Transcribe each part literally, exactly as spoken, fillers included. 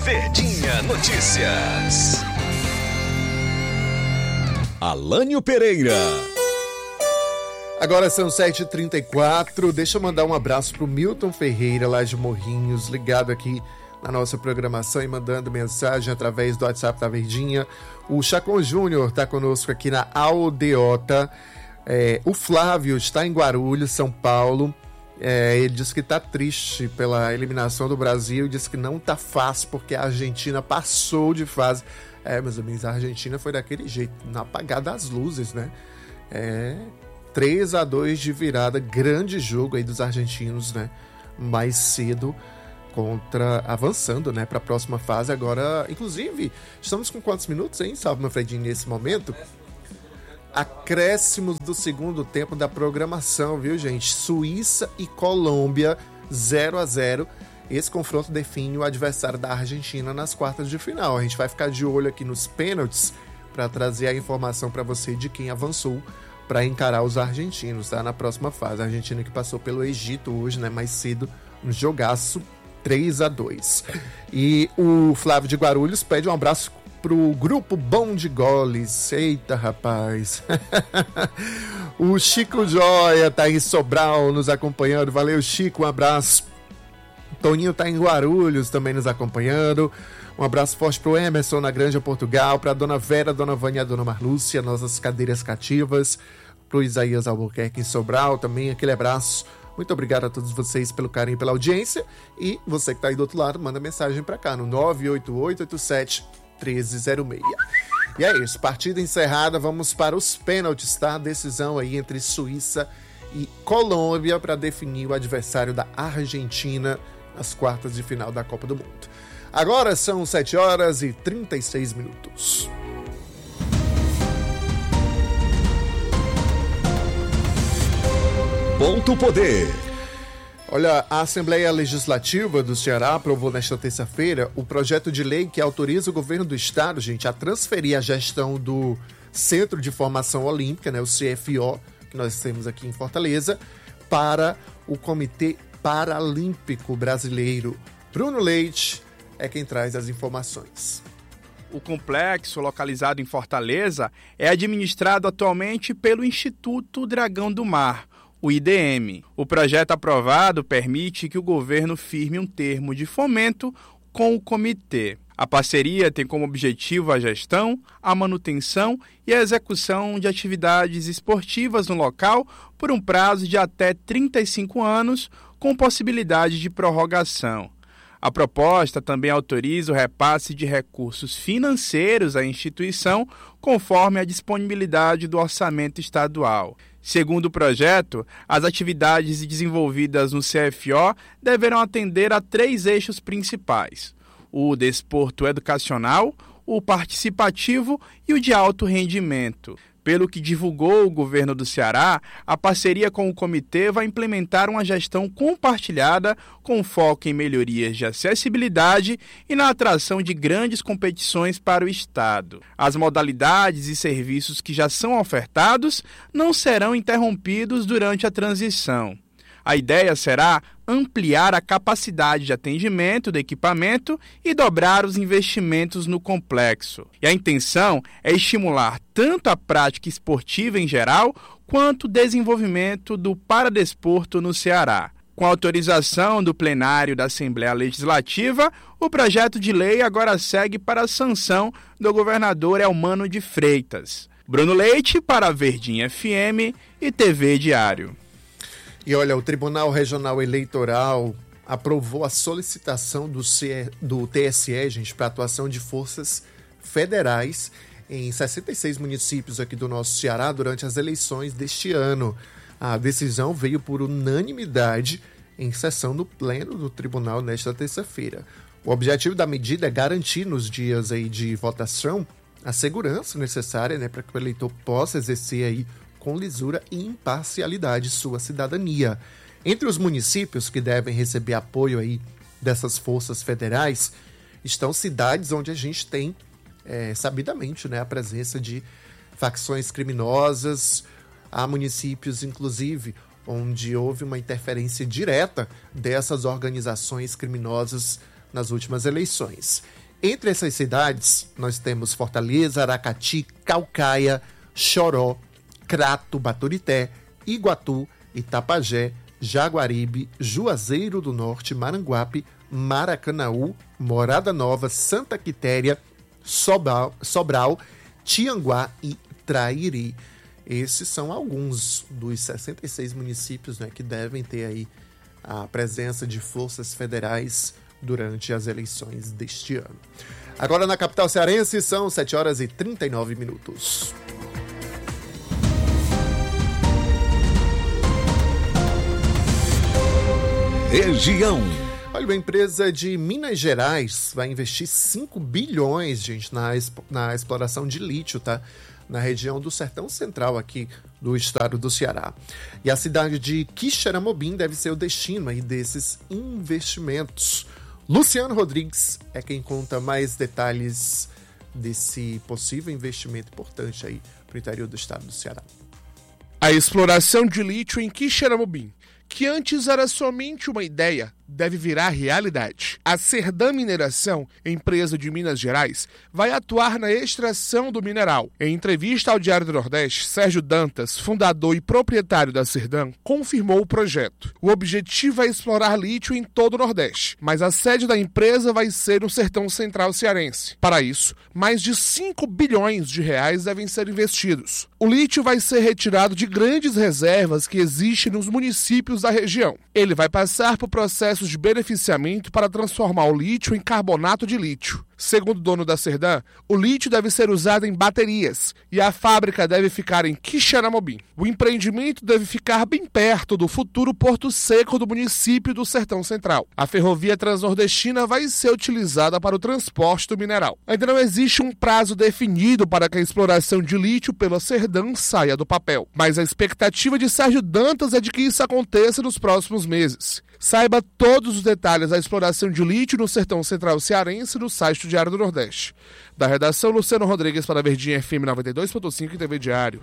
Verdinha Notícias. Alânio Pereira. Agora são sete e trinta e quatro. Deixa eu mandar um abraço pro Milton Ferreira, lá de Morrinhos, ligado aqui na nossa programação e mandando mensagem através do WhatsApp da Verdinha. O Chacon Júnior está conosco aqui na Aldeota. É, o Flávio está em Guarulhos, São Paulo. É, ele disse que está triste pela eliminação do Brasil, disse que não está fácil porque a Argentina passou de fase. É, meus amigos, a Argentina foi daquele jeito, na apagada das luzes, né? É, três a dois de virada, grande jogo aí dos argentinos, né? Mais cedo, contra, avançando, né, para a próxima fase. Agora, inclusive, estamos com quantos minutos, hein, Salve Manfredinho, nesse momento? Acréscimos do segundo tempo da programação, viu, gente? Suíça e Colômbia, zero a zero. Esse confronto define o adversário da Argentina nas quartas de final. A gente vai ficar de olho aqui nos pênaltis para trazer a informação para você de quem avançou para encarar os argentinos, tá? Na próxima fase. A Argentina que passou pelo Egito hoje, né, mais cedo, um jogaço, três a dois. E o Flávio de Guarulhos pede um abraço pro grupo Bom de Goles. Eita, rapaz. O Chico Joia tá em Sobral nos acompanhando. Valeu, Chico, um abraço. Toninho tá em Guarulhos também nos acompanhando. Um abraço forte pro Emerson na Granja Portugal, pra dona Vera, dona Vânia e a dona Marlúcia, nossas cadeiras cativas. Pro Isaías Albuquerque em Sobral também, aquele abraço. Muito obrigado a todos vocês pelo carinho e pela audiência. E você que está aí do outro lado, manda mensagem para cá no nove oito oito oito sete um três zero seis. E é isso, partida encerrada, vamos para os pênaltis, tá? Decisão aí entre Suíça e Colômbia para definir o adversário da Argentina nas quartas de final da Copa do Mundo. Agora são sete horas e trinta e seis minutos. Ponto Poder. Olha, a Assembleia Legislativa do Ceará aprovou nesta terça-feira o projeto de lei que autoriza o governo do estado, gente, a transferir a gestão do Centro de Formação Olímpica, né, o C F O, que nós temos aqui em Fortaleza, para o Comitê Paralímpico Brasileiro. Bruno Leite é quem traz as informações. O complexo, localizado em Fortaleza, é administrado atualmente pelo Instituto Dragão do Mar, o I D M. O projeto aprovado permite que o governo firme um termo de fomento com o comitê. A parceria tem como objetivo a gestão, a manutenção e a execução de atividades esportivas no local por um prazo de até trinta e cinco anos, com possibilidade de prorrogação. A proposta também autoriza o repasse de recursos financeiros à instituição, conforme a disponibilidade do orçamento estadual. Segundo o projeto, as atividades desenvolvidas no C F O deverão atender a três eixos principais: o desporto educacional, o participativo e o de alto rendimento. Pelo que divulgou o governo do Ceará, a parceria com o comitê vai implementar uma gestão compartilhada com foco em melhorias de acessibilidade e na atração de grandes competições para o Estado. As modalidades e serviços que já são ofertados não serão interrompidos durante a transição. A ideia será ampliar a capacidade de atendimento do equipamento e dobrar os investimentos no complexo. E a intenção é estimular tanto a prática esportiva em geral, quanto o desenvolvimento do paradesporto no Ceará. Com a autorização do plenário da Assembleia Legislativa, o projeto de lei agora segue para a sanção do governador Elmano de Freitas. Bruno Leite para a Verdinha F M e T V Diário. E olha, o Tribunal Regional Eleitoral aprovou a solicitação do, C... do T S E, gente, para atuação de forças federais em sessenta e seis municípios aqui do nosso Ceará durante as eleições deste ano. A decisão veio por unanimidade em sessão no pleno do tribunal nesta terça-feira. O objetivo da medida é garantir nos dias aí de votação a segurança necessária, né, para que o eleitor possa exercer aí com lisura e imparcialidade sua cidadania. Entre os municípios que devem receber apoio aí dessas forças federais estão cidades onde a gente tem, é, sabidamente, né, a presença de facções criminosas. Há municípios, inclusive, onde houve uma interferência direta dessas organizações criminosas nas últimas eleições. Entre essas cidades, nós temos Fortaleza, Aracati, Caucaia, Choró, Crato, Baturité, Iguatu, Itapajé, Jaguaribe, Juazeiro do Norte, Maranguape, Maracanaú, Morada Nova, Santa Quitéria, Sobral, Sobral, Tianguá e Trairi. Esses são alguns dos sessenta e seis municípios, né, que devem ter aí a presença de forças federais durante as eleições deste ano. Agora na capital cearense são sete horas e trinta e nove minutos. Região. Olha, a empresa de Minas Gerais vai investir cinco bilhões, gente, na, na exploração de lítio, tá? Na região do Sertão Central aqui do estado do Ceará. E a cidade de Quixeramobim deve ser o destino aí desses investimentos. Luciano Rodrigues é quem conta mais detalhes desse possível investimento importante aí para o interior do estado do Ceará. A exploração de lítio em Quixeramobim, que antes era somente uma ideia, deve virar realidade. A Serdam Mineração, empresa de Minas Gerais, vai atuar na extração do mineral. Em entrevista ao Diário do Nordeste, Sérgio Dantas, fundador e proprietário da Serdam, confirmou o projeto. O objetivo é explorar lítio em todo o Nordeste, mas a sede da empresa vai ser no Sertão Central cearense. Para isso, mais de cinco bilhões de reais devem ser investidos. O lítio vai ser retirado de grandes reservas que existem nos municípios da região. Ele vai passar por processo de beneficiamento para transformar o lítio em carbonato de lítio. Segundo o dono da Serdam, o lítio deve ser usado em baterias e a fábrica deve ficar em Quixeramobim. O empreendimento deve ficar bem perto do futuro Porto Seco do município do Sertão Central. A ferrovia transnordestina vai ser utilizada para o transporte do mineral. Ainda não existe um prazo definido para que a exploração de lítio pela Serdam saia do papel, mas a expectativa de Sérgio Dantas é de que isso aconteça nos próximos meses. Saiba todos os detalhes da exploração de lítio no Sertão Central cearense no site do Diário do Nordeste. Da redação, Luciano Rodrigues para a Verdinha F M noventa e dois ponto cinco e T V Diário.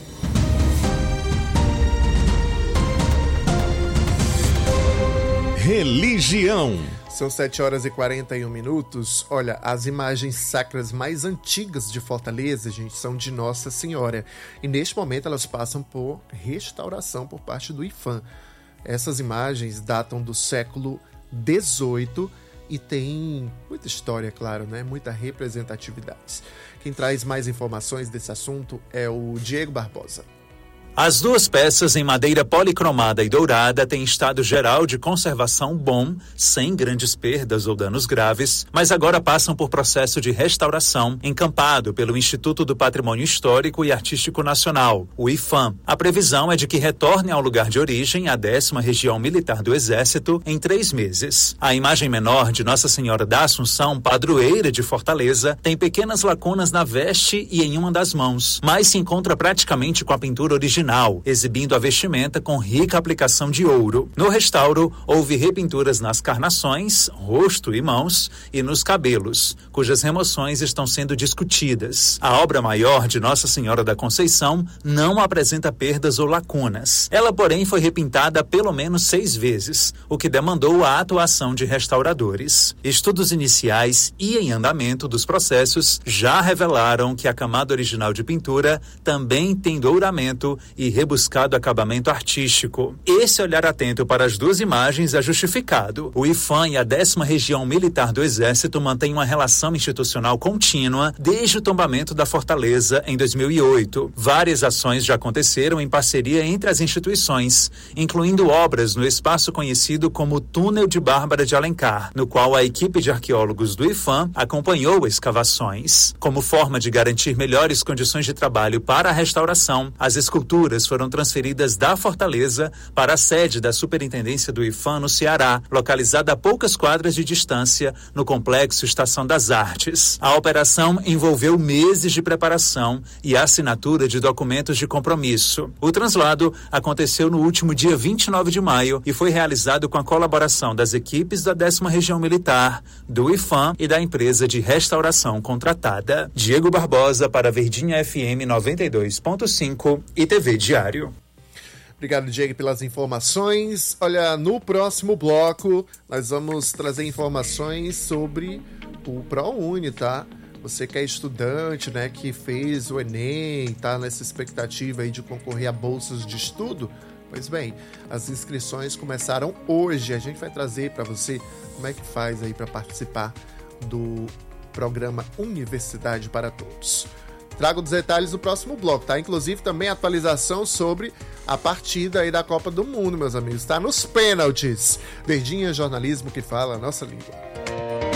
Religião. São sete horas e quarenta e um minutos. Olha, as imagens sacras mais antigas de Fortaleza, gente, são de Nossa Senhora. E neste momento elas passam por restauração por parte do IPHAN. Essas imagens datam do século dezoito e tem muita história, claro, né? Muita representatividade. Quem traz mais informações desse assunto é o Diego Barbosa. As duas peças em madeira policromada e dourada têm estado geral de conservação bom, sem grandes perdas ou danos graves, mas agora passam por processo de restauração encampado pelo Instituto do Patrimônio Histórico e Artístico Nacional, o IPHAN. A previsão é de que retornem ao lugar de origem, a décima Região Militar do Exército, em três meses. A imagem menor de Nossa Senhora da Assunção, padroeira de Fortaleza, tem pequenas lacunas na veste e em uma das mãos, mas se encontra praticamente com a pintura original, exibindo a vestimenta com rica aplicação de ouro. No restauro, houve repinturas nas carnações, rosto e mãos, e nos cabelos, cujas remoções estão sendo discutidas. A obra maior de Nossa Senhora da Conceição não apresenta perdas ou lacunas. Ela, porém, foi repintada pelo menos seis vezes, o que demandou a atuação de restauradores. Estudos iniciais e em andamento dos processos já revelaram que a camada original de pintura também tem douramento e rebuscado acabamento artístico. Esse olhar atento para as duas imagens é justificado. O IPHAN e a décima Região Militar do Exército mantêm uma relação institucional contínua desde o tombamento da Fortaleza em dois mil e oito. Várias ações já aconteceram em parceria entre as instituições, incluindo obras no espaço conhecido como Túnel de Bárbara de Alencar, no qual a equipe de arqueólogos do IPHAN acompanhou escavações. Como forma de garantir melhores condições de trabalho para a restauração, as esculturas foram transferidas da Fortaleza para a sede da Superintendência do IPHAN no Ceará, localizada a poucas quadras de distância no Complexo Estação das Artes. A operação envolveu meses de preparação e assinatura de documentos de compromisso. O translado aconteceu no último dia vinte e nove de maio e foi realizado com a colaboração das equipes da décima Região Militar, do IPHAN e da empresa de restauração contratada. Diego Barbosa para a Verdinha F M noventa e dois ponto cinco e T V Diário. Obrigado, Diego, pelas informações. Olha, no próximo bloco, nós vamos trazer informações sobre o ProUni, tá? Você que é estudante, né, que fez o Enem, tá nessa expectativa aí de concorrer a bolsas de estudo, pois bem, as inscrições começaram hoje. A gente vai trazer para você como é que faz aí para participar do programa Universidade para Todos. Trago os detalhes no próximo bloco, tá? Inclusive também atualização sobre a partida aí da Copa do Mundo, meus amigos. Tá nos pênaltis. Verdinha, jornalismo que fala a nossa língua.